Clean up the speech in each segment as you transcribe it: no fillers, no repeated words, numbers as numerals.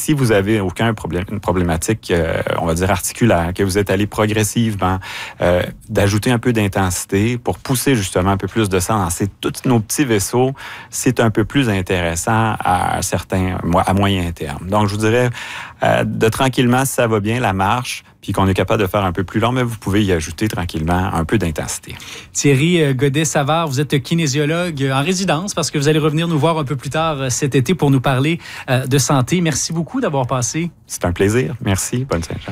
si vous avez une problématique, on va dire articulaire, que vous êtes allé progressivement, d'ajouter un peu d'intensité pour pousser justement un peu plus de sang dans tous nos petits vaisseaux, c'est un peu plus intéressant à moyen terme. Donc, je vous dirais, de tranquillement, si ça va bien, la marche, puis qu'on est capable de faire un peu plus long, mais vous pouvez y ajouter tranquillement un peu d'intensité. Thierry Godet-Savard, vous êtes kinésiologue en résidence parce que vous allez revenir nous voir un peu plus tard cet été pour nous parler de santé. Merci beaucoup d'avoir passé. C'est un plaisir. Merci. Bonne Saint-Jean.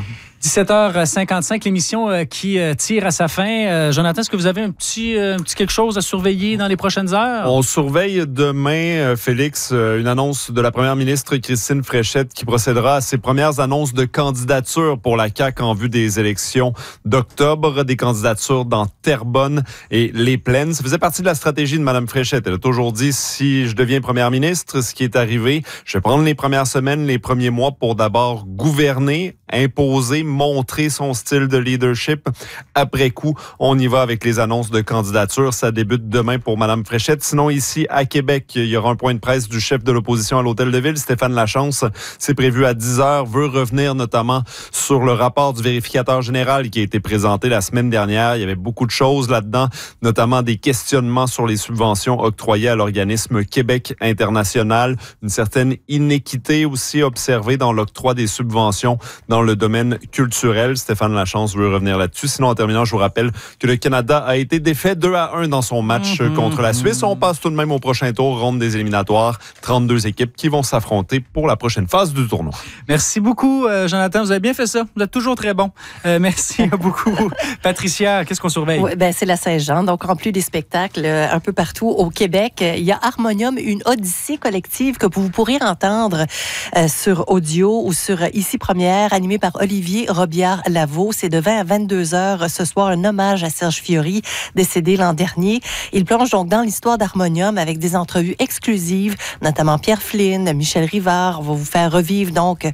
17h55, l'émission qui tire à sa fin. Jonathan, est-ce que vous avez un petit quelque chose à surveiller dans les prochaines heures? On surveille demain, Félix, une annonce de la première ministre Christine Fréchette qui procédera à ses premières annonces de candidature pour la CAQ en vue des élections d'octobre. Des candidatures dans Terrebonne et Les Plaines. Ça faisait partie de la stratégie de Mme Fréchette. Elle a toujours dit, si je deviens première ministre, ce qui est arrivé, je vais prendre les premières semaines, les premiers mois pour d'abord gouverner, imposer, montrer son style de leadership. Après coup, on y va avec les annonces de candidature. Ça débute demain pour Mme Fréchette. Sinon, ici, à Québec, il y aura un point de presse du chef de l'opposition à l'Hôtel de Ville, Stéphane Lachance. C'est prévu à 10h. Veut revenir notamment sur le rapport du vérificateur général qui a été présenté la semaine dernière. Il y avait beaucoup de choses là-dedans, notamment des questionnements sur les subventions octroyées à l'organisme Québec International. Une certaine inéquité aussi observée dans l'octroi des subventions dans le domaine culturel. Stéphane Lachance veut revenir là-dessus. Sinon, en terminant, je vous rappelle que le Canada a été défait 2-1 dans son match contre la Suisse. On passe tout de même au prochain tour, ronde des éliminatoires. 32 équipes qui vont s'affronter pour la prochaine phase du tournoi. Merci beaucoup, Jonathan. Vous avez bien fait ça. Vous êtes toujours très bon. Merci beaucoup. Patricia, qu'est-ce qu'on surveille? Oui, c'est la Saint-Jean. Donc, en plus des spectacles un peu partout au Québec, il y a Harmonium, une odyssée collective que vous pourrez entendre sur audio ou sur Ici Première, animé par Olivier Robillard-Lavaux. C'est de 20 à 22 heures ce soir, un hommage à Serge Fiori, décédé l'an dernier. Il plonge donc dans l'histoire d'Harmonium avec des entrevues exclusives, notamment Pierre Flynn, Michel Rivard. On va vous faire revivre donc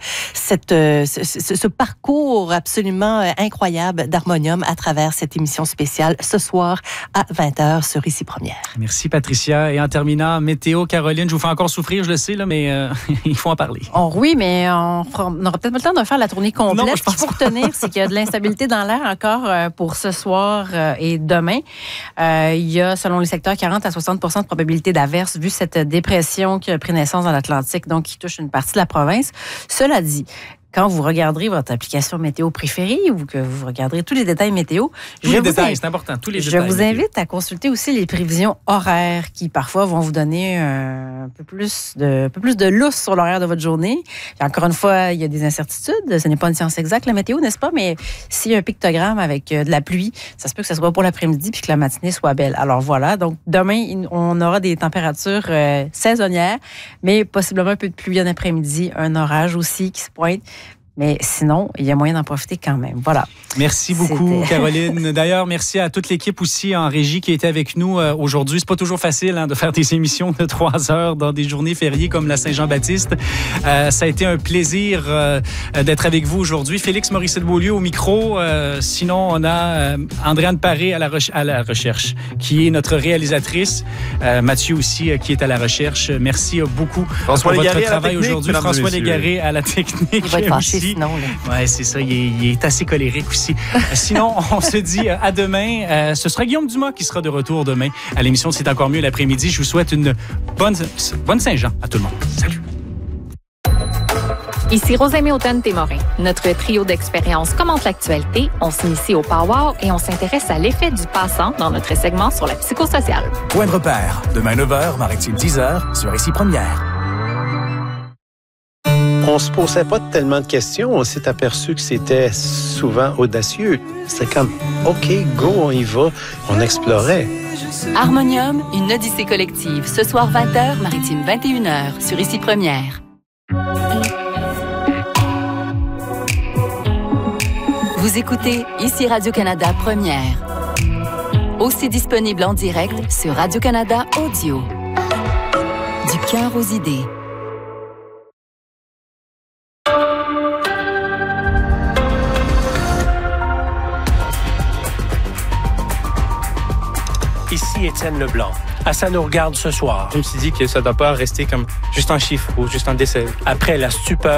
ce parcours absolument incroyable d'Harmonium à travers cette émission spéciale ce soir à 20h sur Ici Première. Merci Patricia. Et en terminant, météo, Caroline, je vous fais encore souffrir, je le sais, là, mais il faut en parler. Oui, mais on n'aura peut-être pas le temps de faire la tournée complète. Non, ce qu'il faut retenir, c'est qu'il y a de l'instabilité dans l'air encore pour ce soir et demain. Il y a, selon les secteurs, 40 à 60 % de probabilité d'averse vu cette dépression qui a pris naissance dans l'Atlantique, donc qui touche une partie de la province. Cela dit, quand vous regarderez votre application météo préférée ou que vous regarderez tous les détails météo, c'est important, tous les détails. Je vous invite à consulter aussi les prévisions horaires qui, parfois, vont vous donner un peu plus de lousse sur l'horaire de votre journée. Et encore une fois, il y a des incertitudes. Ce n'est pas une science exacte, la météo, n'est-ce pas? Mais s'il y a un pictogramme avec de la pluie, ça se peut que ce soit pour l'après-midi puis que la matinée soit belle. Alors voilà, donc demain, on aura des températures saisonnières, mais possiblement un peu de pluie en après-midi, un orage aussi qui se pointe. Mais sinon, il y a moyen d'en profiter quand même. Voilà. Merci beaucoup, Caroline. D'ailleurs, merci à toute l'équipe aussi en régie qui était avec nous aujourd'hui. C'est pas toujours facile de faire des émissions de 3 heures dans des journées fériées comme la Saint-Jean-Baptiste. Ça a été un plaisir d'être avec vous aujourd'hui. Félix Morissette-Beaulieu au micro. Sinon, on a Andréane Paré à la recherche, qui est notre réalisatrice. Mathieu aussi, qui est à la recherche. Merci beaucoup pour votre travail aujourd'hui. François Légaré à la technique. Il va être fâché sinon. Oui, c'est ça. Il est assez colérique aussi. Sinon, on se dit à demain. Ce sera Guillaume Dumas qui sera de retour demain à l'émission C'est encore mieux l'après-midi. Je vous souhaite une bonne Saint-Jean à tout le monde. Salut. Ici Rosemée Automne-Témorin. Notre trio d'expériences commente l'actualité. On s'initie au Power et on s'intéresse à l'effet du passant dans notre segment sur la psychosociale. Point de repère. Demain 9h, Maritime 10h, sur Ici Première. On se posait pas tellement de questions. On s'est aperçu que c'était souvent audacieux. C'était comme, OK, go, on y va. On explorait. Harmonium, une odyssée collective. Ce soir 20h, Maritime 21h, sur Ici Première. Vous écoutez Ici Radio-Canada Première. Aussi disponible en direct sur Radio-Canada Audio. Du cœur aux idées. Ici Étienne Leblanc. Ça nous regarde ce soir. Je me suis dit que ça ne doit pas rester comme juste un chiffre ou juste un décès. Après la stupeur